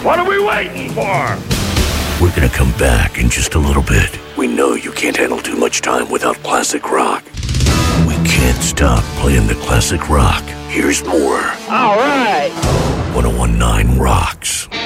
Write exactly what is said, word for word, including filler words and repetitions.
What are we waiting for? We're gonna come back in just a little bit. We know you can't handle too much time without classic rock. We can't stop playing the classic rock. Here's more. All right. ten nineteen Rocks.